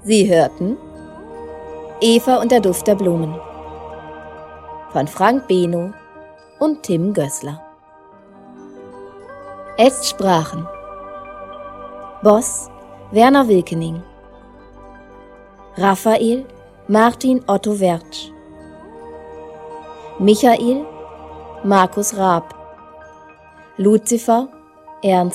Sie hörten Eva und der Duft der Blumen von Frank Beno und Tim Gößler. Es sprachen Boss Werner Wilkening, Raphael Martin Otto Wertsch, Michael Markus Raab, Luzifer Ernst